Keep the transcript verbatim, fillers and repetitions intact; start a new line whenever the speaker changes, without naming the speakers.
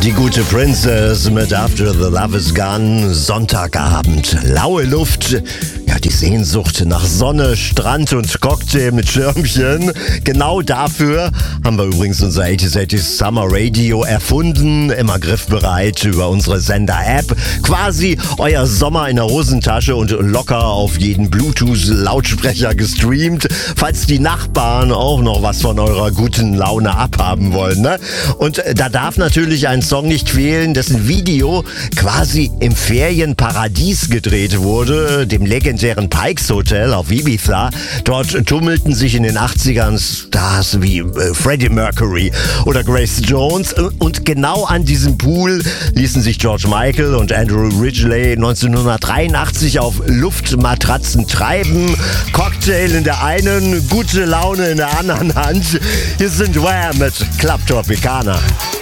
Die gute Princess mit After the Love is Gone. Sonntagabend, laue Luft. Ja, die Sehnsucht nach Sonne, Strand und Cocktail mit Schirmchen. Genau dafür haben wir übrigens unser achtziger achtziger Summer Radio erfunden. Immer griffbereit über unsere Sender-App. Quasi euer Sommer in der Hosentasche und locker auf jeden Bluetooth-Lautsprecher gestreamt. Falls die Nachbarn auch noch was von eurer guten Laune abhaben wollen, ne? Und da darf natürlich ein Song nicht fehlen, dessen Video quasi im Ferienparadies gedreht wurde, dem legendären Pikes Hotel auf Ibiza. Dort tummelten sich in den achtzigern Stars wie äh, Freddie Mercury oder Grace Jones. Und genau an diesem Pool ließen sich George Michael und Andrew Ridgeley neunzehnhundertdreiundachtzig auf Luftmatratzen treiben. Cocktail in der einen, gute Laune in der anderen Hand. Hier sind Wham mit Club Tropicana.